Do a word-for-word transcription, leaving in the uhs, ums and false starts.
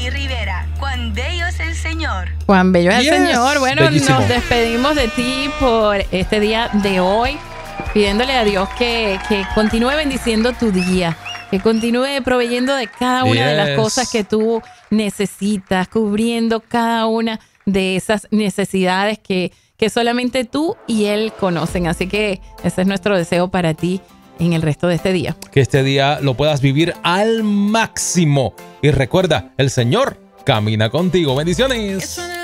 Rivera. Cuán bello es el Señor. Cuán bello es Yes. el Señor. Bueno, Bellísimo. nos despedimos de ti por este día de hoy, pidiéndole a Dios que, que continúe bendiciendo tu día, que continúe proveyendo de cada una de las Yes. cosas que tú necesitas, cubriendo cada una de esas necesidades que, que solamente tú y Él conocen. Así que ese es nuestro deseo para ti en el resto de este día. Que este día lo puedas vivir al máximo. Y recuerda, el Señor camina contigo. Bendiciones.